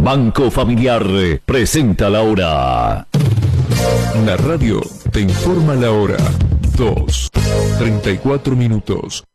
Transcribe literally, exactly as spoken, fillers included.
Banco Familiar presenta la hora. La radio te informa la hora. dos, treinta y cuatro minutos.